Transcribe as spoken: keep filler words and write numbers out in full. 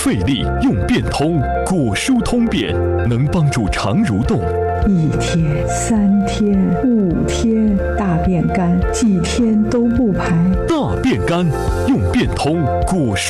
费力用变通，果蔬通便能帮助肠蠕动。 一天、三天、五天，大便干，几天都不排。 大便干用变通果蔬。